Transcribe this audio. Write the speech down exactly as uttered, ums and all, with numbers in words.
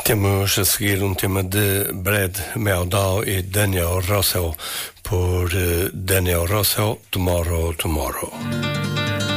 Temos a seguir um tema de Brad Mehldau e Daniel Russell por uh, Daniel Russell, Tomorrow, Tomorrow.